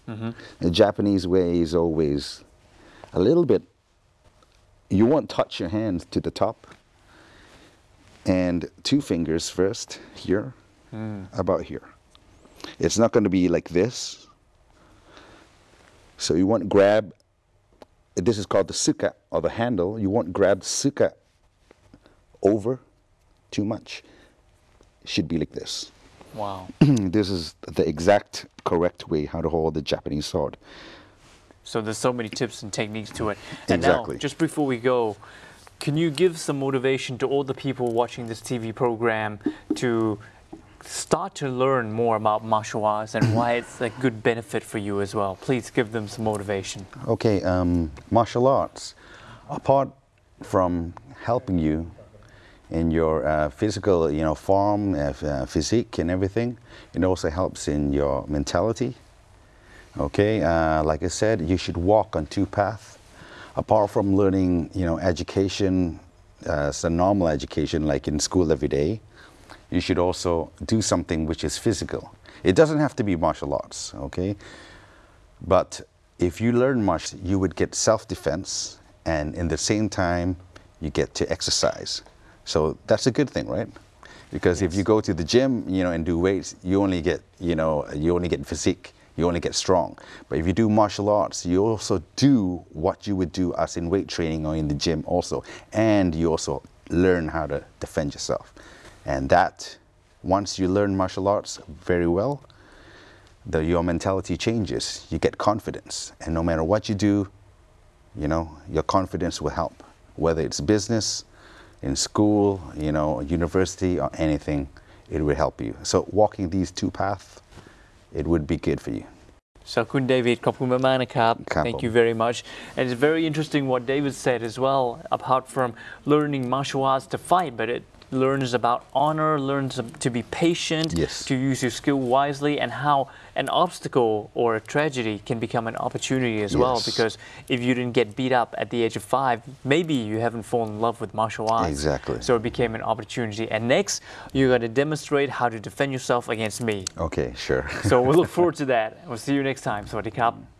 The Japanese way is always a little bit, you won't touch your hands to the top. And two fingers first, here, about here. It's not going to be like this. So you won't grab, this is called the suka, or the handle. You won't grab the suka over too much. It should be like this. Wow. This is the exact correct way how to hold the Japanese sword. So there's so many tips and techniques to it. And Exactly. now, just before we go, can you give some motivation to all the people watching this TV program to start to learn more about martial arts and why it's a good benefit for you as well? Please give them some motivation. Okay, martial arts, apart from helping you in your physical, form, physique and everything, it also helps in your mentality. Okay, like I said, you should walk on two paths. Apart from learning, education, the normal education like in school every day, you should also do something which is physical. It doesn't have to be martial arts, okay? But if you learn martial, you would get self-defense, and in the same time, you get to exercise. So that's a good thing, right? Because if you go to the gym, and do weights, you only get, you only get physique. You only get strong. But if you do martial arts, you also do what you would do as in weight training or in the gym also. And you also learn how to defend yourself. And that, once you learn martial arts very well, your mentality changes. You get confidence. And no matter what you do, your confidence will help. Whether it's business, in school, university or anything, it will help you. So walking these two paths, it would be good for you. So คุณ David ขอบคุณมากๆนะครับ Thank you very much. And it's very interesting what David said as well, apart from learning martial arts to fight, but it learns about honor, learns to be patient, Yes. to use your skill wisely, and how an obstacle or a tragedy can become an opportunity as well. Yes. Because if you didn't get beat up at the age of 5, maybe you haven't fallen in love with martial arts. Exactly. So it became an opportunity. And next, you're going to demonstrate how to defend yourself against me. Okay, sure. So we'll look forward to that. We'll see you next time. สวัสดีครับ